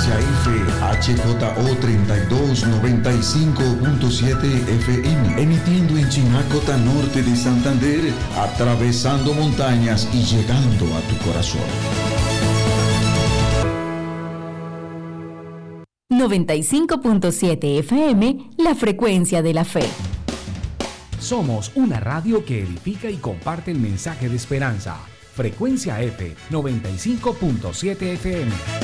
frecuencia F, HJO 3295.7 FM, emitiendo en Chinacota Norte de Santander, atravesando montañas y llegando a tu corazón. 95.7 FM, la frecuencia de la fe. Somos una radio que edifica y comparte el mensaje de esperanza. Frecuencia F, 95.7 FM.